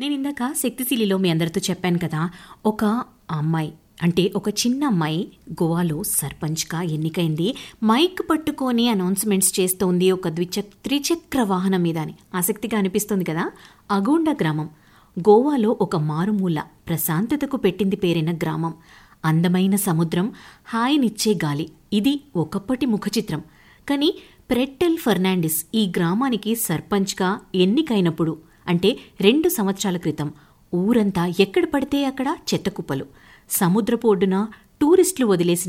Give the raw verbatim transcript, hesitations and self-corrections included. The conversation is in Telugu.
నేను ఇందాక శక్తిశీలిలో మీ అందరితో చెప్పాను కదా, ఒక అమ్మాయి అంటే ఒక చిన్న అమ్మాయి గోవాలో సర్పంచ్గా ఎన్నికైంది. మైక్ పట్టుకొని అనౌన్స్మెంట్స్ చేస్తోంది ఒక ద్విచక్ త్రిచక్ర వాహనం మీద అని. ఆసక్తిగా అనిపిస్తుంది కదా. అగోండా గ్రామం గోవాలో ఒక మారుమూల ప్రశాంతతకు పెట్టింది పేరైన గ్రామం. అందమైన సముద్రం, హాయినిచ్చే గాలి, ఇది ఒకప్పటి ముఖచిత్రం. కానీ ప్రెట్టెల్ ఫెర్నాండిస్ ఈ గ్రామానికి సర్పంచ్గా ఎన్నికైనప్పుడు అంటే రెండు సంవత్సరాల క్రితం ఊరంతా ఎక్కడ పడితే అక్కడ చెత్తకుప్పలు, సముద్రపు ఒడ్డున టూరిస్టులు వదిలేసిన